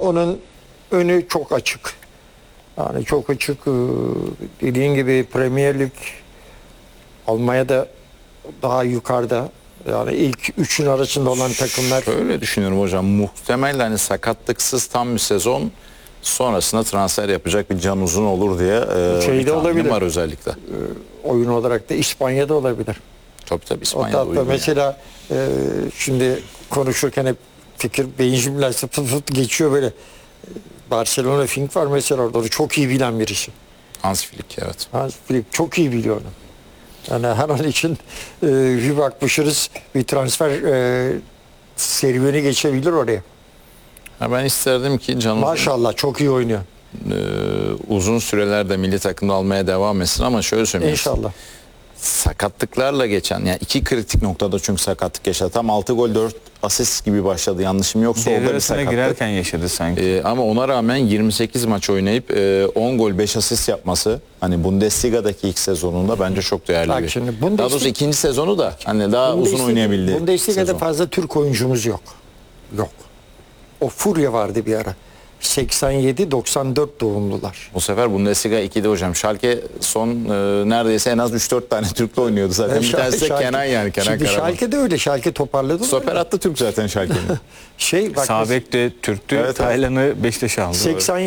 onun önü çok açık. Yani çok açık. Dediğin gibi Premier Lig Almanya'da daha yukarıda. Yani ilk üçün arasında olan takımlar. Şöyle düşünüyorum hocam. Muhtemelen hani sakatlıksız tam bir sezon sonrasında transfer yapacak bir Can Uzun olur diye bir tahminim var özellikle. Oyun olarak da İspanya'da olabilir. Tabii O İspanya'da tatlı mesela şimdi konuşurken hep fikir beyin jimnastiği fıt fıt geçiyor böyle. Barcelona Fink var mesela orada çok iyi bilen birisi. Hans Flick, evet. Hans Flick çok iyi biliyor onu. Yani her an için bir bakmışırız bir transfer serüveni geçebilir oraya. Ben isterdim ki Can Uzun Maşallah çok iyi oynuyor. Uzun sürelerde milli takımda almaya devam etsin ama şöyle söyleyeyim. İnşallah. Sakatlıklarla geçen, yani iki kritik noktada çünkü sakatlık yaşadı. Tam 6 gol 4 asist gibi başladı, yanlışım yoksa orada bir sakatlık. girerken yaşadı sanki. Ama ona rağmen 28 maç oynayıp 10 gol 5 asist yapması, hani Bundesliga'daki ilk sezonunda bence çok değerli Bak bir. şimdi Daha doğrusu ikinci sezonu da hani daha uzun oynayabildi. Bundesliga'da sezon. fazla Türk oyuncumuz yok. Yok. O Furya vardı bir ara. 87-94 doğumlular. Bu sefer Bundesliga 2'de hocam. Schalke son neredeyse en az 3-4 tane Türk'le oynuyordu zaten. Bir tanesi de Kenan, yani Kenan Şimdi Karaman. Schalke de öyle. Schalke toparladı. Stoper attı Türk zaten Schalke'nin. Bak Bek de Türk'tü. Evet, Taylan'ı Beşiktaş'a aldı.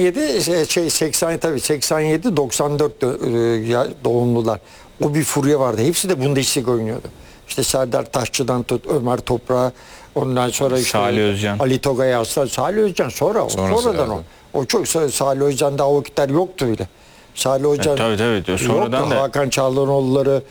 87 94 doğumlular. O bir furya vardı. Hepsi de Bundesliga oynuyordu. İşte Serdar Taşçı'dan tut Ömer Toprağa, ondan sonra işte Salih Özcan. Ali Togay Aslan, Salih Özcan sonradan evet. o çok Salih Özcan daha o vakitler yoktu bile. Salih Özcan Tabii. Sonradan yoktu. da Hakan Çağlanoğulları,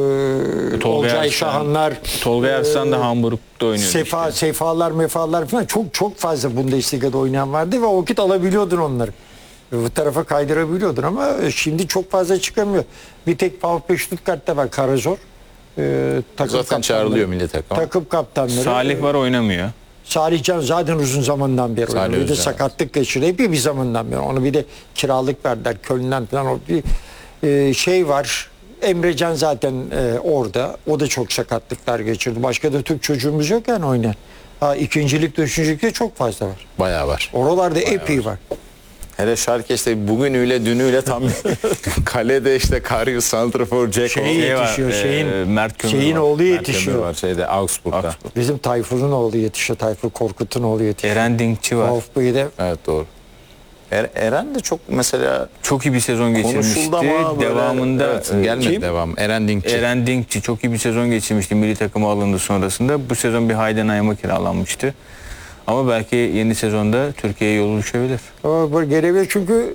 Olcay Şahanlar, Tolga Arslan da Hamburg'da oynuyordu. Sefalar mefalar falan çok fazla Bundesliga'da oynayan vardı ve o vakit alabiliyordun onları. Bu tarafa kaydırabiliyordun ama şimdi çok fazla çıkamıyor. Bir tek VfB Stuttgart'ta var Karazor. Zaten çağrılıyor milli takım. Takım kaptanları. Salih var, oynamıyor. Salihcan zaten uzun zamandan beri Salih oynuyor. Bir de Özcan, sakatlık geçiriyor. Bir zamandan beri. Onu bir de kiralık verdiler Köln'den falan. O bir şey var. Emrecan zaten orada. O da çok sakatlıklar geçirdi. Başka da Türk çocuğumuz yok yani oynayan. İkincilikte, üçüncülükte çok fazla var. Bayağı var. Oralarda epey var. Hele Schalke işte bugünüyle dünüyle tam kalede işte Karius, santrafor, Dzeko. Yetişiyor. Mert Kömür Şeyin var. oğlu Kömür yetişiyor. var şeyde Augsburg'da. Bizim Tayfur'un oğlu yetişiyor. Tayfur Korkut'un oğlu yetişiyor. Eren Dinkçi var. VfB'de Evet, doğru. Eren de çok mesela Çok iyi bir sezon geçirmişti. konuşuldu ama böyle, Devamında evet, gelmedi devam. Eren Dinkçi. Eren Dinkçi çok iyi bir sezon geçirmişti. Milli takıma alındı sonrasında. Bu sezon bir Heidenheim'a kiralanmıştı. Ama belki yeni sezonda Türkiye'ye yolu düşebilir. ama gelebilir çünkü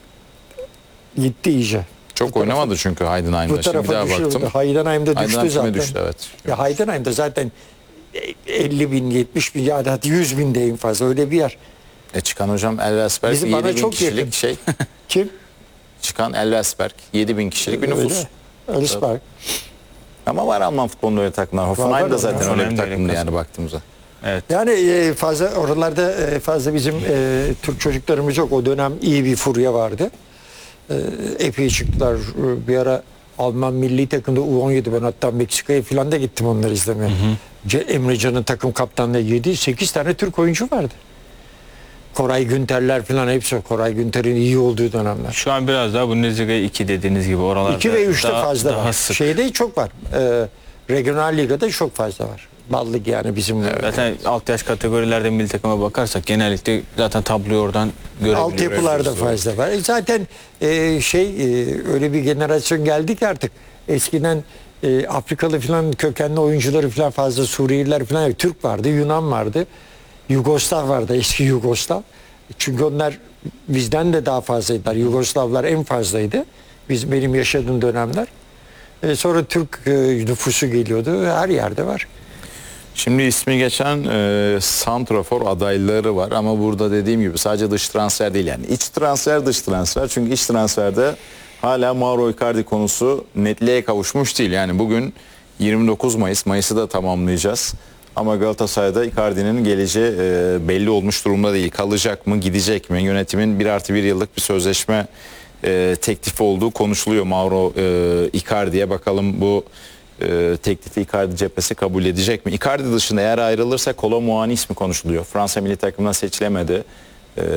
gitti iyice. Çok oynamadı çünkü Bu Heidenheim'da. Şimdi bir tarafa daha düşürdü. baktım. Heidenheim'de düştü Heidenheim zaten. düştü, evet. Ya Heidenheim'de zaten 50 bin, 70 bin ya da hadi 100 bin de en fazla öyle bir yer. Çıkan hocam Elversberg Bizim bana 7 bin çok kişilik yakın. şey. Kim? Çıkan Elversberg 7 bin kişilik bir nüfus. Elfsberg. Ama var Alman futbolunda öyle takımlar. Hoffenheim var. da zaten öyle Hoffenheim bir de öyle takımdı kasım. yani baktığımızda. Evet. Yani fazla oralarda fazla bizim Türk çocuklarımız yok. O dönem iyi bir furya vardı. Epey çıktılar. Bir ara Alman milli takımda U17 ben hatta Meksika'ya falan da gittim onları izlemeye. Emre Can'ın takım kaptanlığı 7-8 tane Türk oyuncu vardı. Koray Günterler falan hepsi. Koray Günter'in iyi olduğu dönemler. Şu an biraz daha Bundesliga 2 dediğiniz gibi oralarda 2 ve 3'te fazla daha var. sık. Şeyde çok var. Regional Liga'da çok fazla var. Ballık yani bizim. Zaten alt yaş kategorilerde milli takıma bakarsak genellikle zaten tabloyu oradan görebiliyoruz. Altyapılarda fazla var. Zaten öyle bir generasyon geldi ki artık eskiden Afrikalı falan kökenli oyuncuları falan fazla Suriyeliler falan yok. Türk vardı, Yunan vardı, Yugoslav vardı, eski Yugoslav. Çünkü onlar bizden de daha fazlaydılar. Yugoslavlar en fazlaydı. Benim yaşadığım dönemler. Sonra Türk nüfusu geliyordu. Her yerde var. Şimdi ismi geçen santrafor adayları var ama burada dediğim gibi sadece dış transfer değil, yani iç transfer, dış transfer. Çünkü iç transferde hala Mauro Icardi konusu netliğe kavuşmuş değil. Yani bugün 29 Mayıs'ı da tamamlayacağız. Ama Galatasaray'da Icardi'nin geleceği belli olmuş durumda değil. Kalacak mı, gidecek mi? Yönetimin 1+1 yıllık bir sözleşme teklifi olduğu konuşuluyor Mauro Icardi'ye. Bakalım bu teklifi Icardi cephesi kabul edecek mi? Icardi dışında eğer ayrılırsa Kolo Muani ismi konuşuluyor. Fransa milli takımına seçilemedi.